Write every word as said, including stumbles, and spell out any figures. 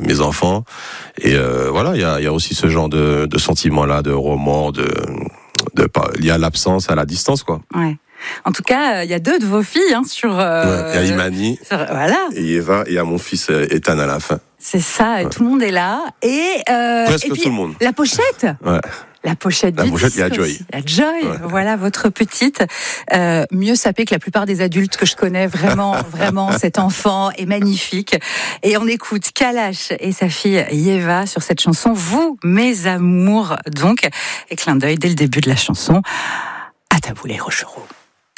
mes enfants. Et euh, voilà, il y a, il y a aussi ce genre de, de sentiment-là, de remords, de, de, de lié à l'absence, à la distance, quoi. Ouais. En tout cas, il y a deux de vos filles hein, sur. Euh, ouais, il y a Imani. Sur, voilà. Et Eva, et il y a mon fils Ethan à la fin. C'est ça, et ouais. Tout le monde est là. Et euh, presque et puis, tout le monde. La pochette. Ouais. La pochette La du pochette, disque il y a Joy. Il y a Joy, ouais. Voilà, votre petite. Euh, mieux sapée que la plupart des adultes que je connais. Vraiment, vraiment, cet enfant est magnifique. Et on écoute Kalash et sa fille Yeva sur cette chanson, Vous, mes amours, donc. Et clin d'œil dès le début de la chanson. À Taboulé Rochereau.